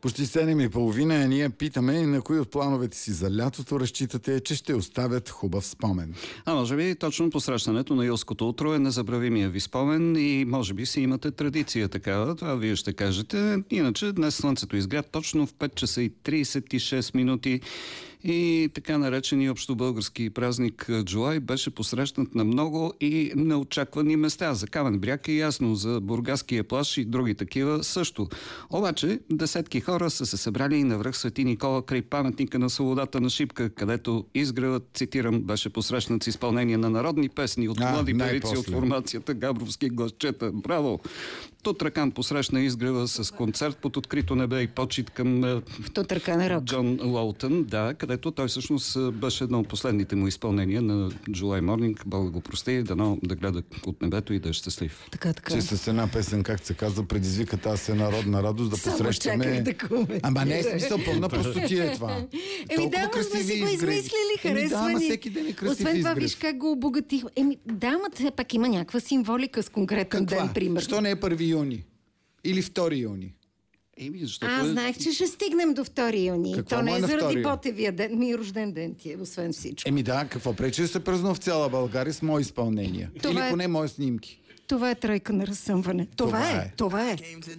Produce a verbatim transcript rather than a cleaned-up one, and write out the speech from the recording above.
Почти седем и половина, а ние питаме на кои от плановете си за лятото разчитате, че ще оставят хубав спомен. А може би точно посрещането на юлското утро е незабравимия ви спомен и може би си имате традиция такава. Това вие ще кажете. Иначе днес слънцето изгря точно в пет часа и тридесет и шест минути. И така наречения общобългарски празник Джулай беше посрещнат на много и неочаквани места. За Камен бряг е ясно, за Бургаския плаж и други такива също. Обаче десетки хора са се събрали и на връх Свети Никола край паметника на свободата на Шипка, където изгревът, цитирам, беше посрещнат с изпълнение на народни песни от млади певици от формацията Габровски гласчета. Браво! Тутракан посрещна изгрева с концерт под открито небе и почит към Джон Лоутън, да, където той всъщност беше едно от последните му изпълнения на July Morning. Бог го прости, дано да гледа от небето и да е щастлив. Така, така. Че с една песен, как се казва, предизвика тази народна радост да Само посрещаме... Да Ама не е смисъл, пълна простотия е това. Еми да, ама сме си го измислили, харесва ни. Да, всеки ден е красив Освен това, изгрев. виж как го обогатих. Еми да, ама все пак има някаква символика с конкретен Каква? ден, примерно. Що не е първи юни? Или втори юни? Еми, защото... Аз знаех, че ще стигнем до втори юни. Какво То не му е е на заради втори? Ботевия ден. Ми рожден ден ти е, освен всичко. Еми да, какво пречи да се празнува в цяла България с мои изпълнения? Това Или е- поне мои снимки? Това е тройка на разсъмване. Това, Това е. е. Това е.